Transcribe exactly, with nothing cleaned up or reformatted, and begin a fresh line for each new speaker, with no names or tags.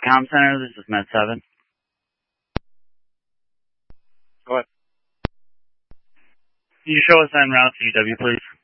Com Center, this is Med seven.
Go ahead.
Can you show us en route to U W, please?